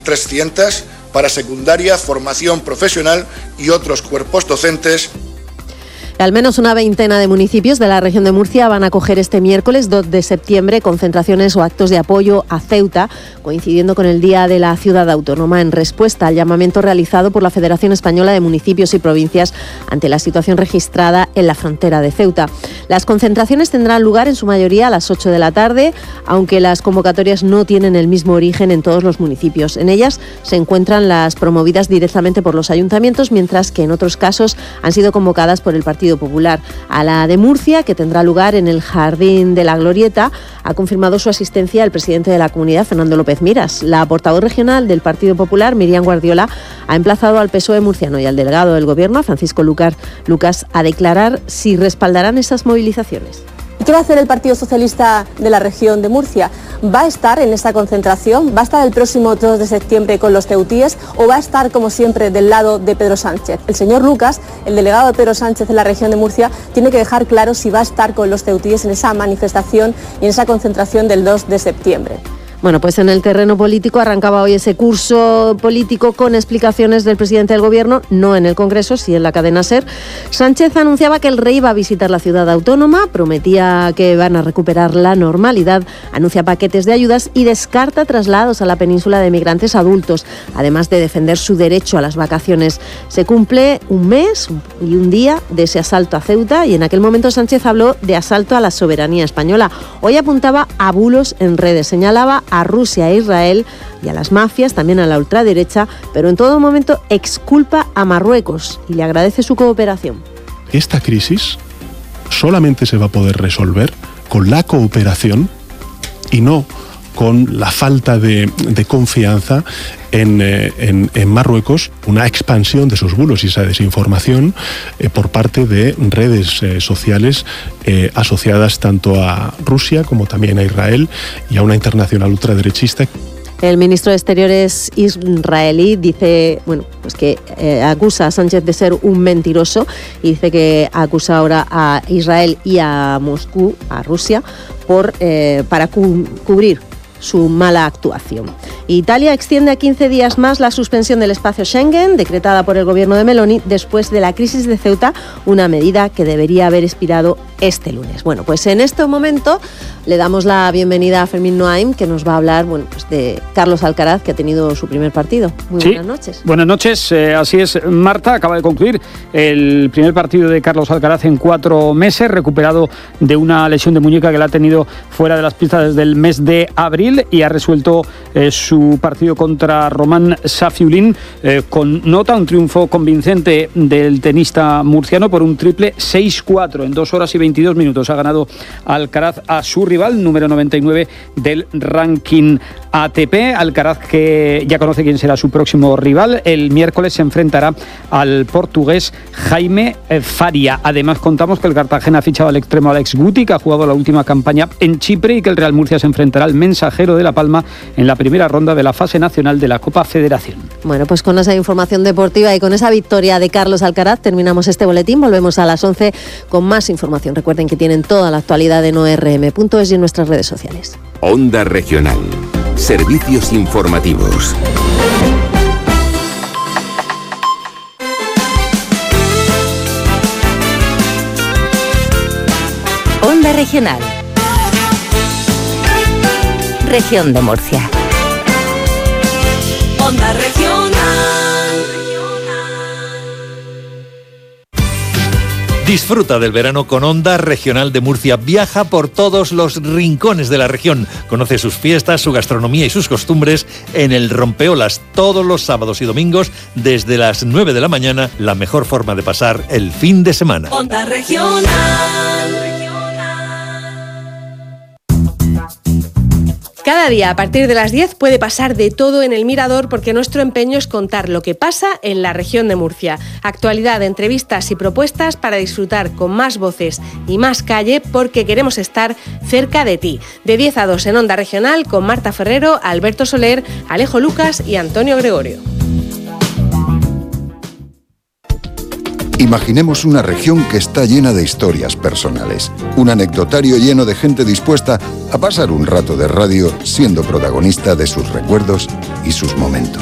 300 para secundaria, formación profesional y otros cuerpos docentes. Al menos una veintena de municipios de la región de Murcia van a acoger este miércoles 2 de septiembre concentraciones o actos de apoyo a Ceuta, coincidiendo con el Día de la Ciudad Autónoma, en respuesta al llamamiento realizado por la Federación Española de Municipios y Provincias ante la situación registrada en la frontera de Ceuta. Las concentraciones tendrán lugar en su mayoría a las 8 de la tarde, aunque las convocatorias no tienen el mismo origen en todos los municipios. En ellas se encuentran las promovidas directamente por los ayuntamientos, mientras que en otros casos han sido convocadas por el Partido Popular. A la de Murcia, que tendrá lugar en el Jardín de la Glorieta, ha confirmado su asistencia el presidente de la comunidad, Fernando López Miras. La portavoz regional del Partido Popular, Miriam Guardiola, ha emplazado al PSOE murciano y al delegado del Gobierno, Francisco Lucas, a declarar si respaldarán esas movilizaciones. ¿Qué va a hacer el Partido Socialista de la región de Murcia? ¿Va a estar en esta concentración? ¿Va a estar el próximo 2 de septiembre con los ceutíes o va a estar, como siempre, del lado de Pedro Sánchez? El señor Lucas, el delegado de Pedro Sánchez en la región de Murcia, tiene que dejar claro si va a estar con los ceutíes en esa manifestación y en esa concentración del 2 de septiembre. Bueno, pues en el terreno político arrancaba hoy ese curso político con explicaciones del presidente del Gobierno, no en el Congreso, sí en la cadena SER. Sánchez anunciaba que el rey va a visitar la ciudad autónoma, prometía que van a recuperar la normalidad, anuncia paquetes de ayudas y descarta traslados a la península de migrantes adultos, además de defender su derecho a las vacaciones. Se cumple un mes y un día de ese asalto a Ceuta y en aquel momento Sánchez habló de asalto a la soberanía española. Hoy apuntaba a bulos en redes, señalaba a Rusia e Israel y a las mafias, también a la ultraderecha, pero en todo momento exculpa a Marruecos y le agradece su cooperación. Esta crisis solamente se va a poder resolver con la cooperación y no con la falta de confianza en Marruecos, una expansión de esos bulos y esa desinformación por parte de redes sociales asociadas tanto a Rusia como también a Israel y a una internacional ultraderechista. El ministro de Exteriores israelí dice, pues que acusa a Sánchez de ser un mentiroso y dice que acusa ahora a Israel y a Moscú, a Rusia, para cubrir su mala actuación. Italia extiende a 15 días más la suspensión del espacio Schengen, decretada por el gobierno de Meloni después de la crisis de Ceuta, una medida que debería haber expirado este lunes. Bueno, pues en este momento le damos la bienvenida a Fermín Noaim, que nos va a hablar pues de Carlos Alcaraz, que ha tenido su primer partido. Muy buenas noches. Buenas noches, así es, Marta, acaba de concluir el primer partido de Carlos Alcaraz en 4 meses, recuperado de una lesión de muñeca que la ha tenido fuera de las pistas desde el mes de abril, y ha resuelto su partido contra Roman Safiullin con nota, un triunfo convincente del tenista murciano por un triple 6-4 en 2 horas y 22 minutos. Ha ganado Alcaraz a su rival, número 99 del ranking ATP. Alcaraz, que ya conoce quién será su próximo rival, el miércoles se enfrentará al portugués Jaime Faria. Además, contamos que el Cartagena ha fichado al extremo Alex Guti, que ha jugado la última campaña en Chipre, y que el Real Murcia se enfrentará al Mensajero de La Palma en la primera ronda de la fase nacional de la Copa Federación. Bueno, pues con esa información deportiva y con esa victoria de Carlos Alcaraz terminamos este boletín. Volvemos a las 11 con más información. Recuerden que tienen toda la actualidad en ORM.es y en nuestras redes sociales. Onda Regional. Servicios informativos. Onda Regional. Región de Murcia. Onda Regional. Disfruta del verano con Onda Regional de Murcia. Viaja por todos los rincones de la región. Conoce sus fiestas, su gastronomía y sus costumbres en el Rompeolas todos los sábados y domingos desde las 9 de la mañana. La mejor forma de pasar el fin de semana. Onda Regional. Cada día a partir de las 10 puede pasar de todo en El Mirador, porque nuestro empeño es contar lo que pasa en la región de Murcia. Actualidad, entrevistas y propuestas para disfrutar con más voces y más calle, porque queremos estar cerca de ti. De 10 a 2 en Onda Regional con Marta Ferrero, Alberto Soler, Alejo Lucas y Antonio Gregorio. Imaginemos una región que está llena de historias personales, un anecdotario lleno de gente dispuesta a pasar un rato de radio siendo protagonista de sus recuerdos y sus momentos.